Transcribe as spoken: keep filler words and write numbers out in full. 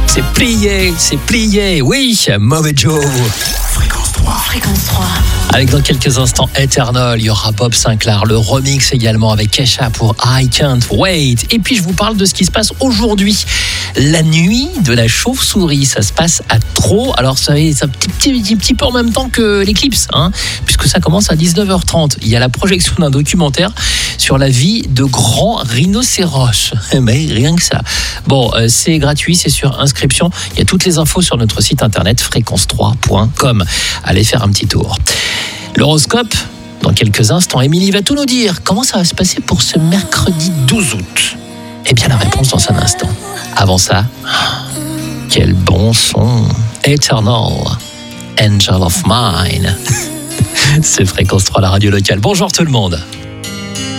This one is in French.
C'est plié, c'est plié, oui, Mauvais Joe. Fréquence trois. Fréquence trois. Avec dans quelques instants Eternal, il y aura Bob Sinclair, le remix également avec Kesha pour I Can't Wait. Et puis je vous parle de ce qui se passe aujourd'hui. La nuit de la chauve-souris, ça se passe à Traux. Alors ça c'est un petit, petit, petit, petit peu en même temps que l'éclipse, hein, puisque ça commence à dix-neuf heures trente. Il y a la projection d'un documentaire sur la vie de grands rhinocéros. Mais rien que ça. Bon, euh, c'est gratuit, c'est sur inscription. Il y a toutes les infos sur notre site internet fréquence trois point com. Allez faire un petit tour. L'horoscope, dans quelques instants, Émilie va tout nous dire. Comment ça va se passer pour ce mercredi douze août? Eh bien, la réponse dans un instant. Avant ça, quel bon son. Eternal, Angel of Mine. C'est Fréquence trois, la radio locale. Bonjour tout le monde.